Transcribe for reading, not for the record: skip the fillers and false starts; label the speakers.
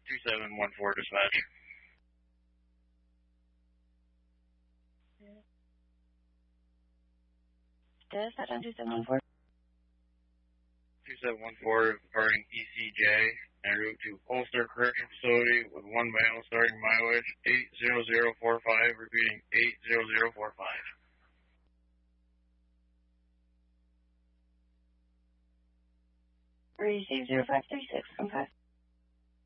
Speaker 1: 2714 dispatch.
Speaker 2: Dispatch on 2714.
Speaker 1: 2714 departing ECJ en route to Ulster Correction Facility with 1 mile starting mileage 80045, repeating 80045.
Speaker 2: Receive 0536, 15.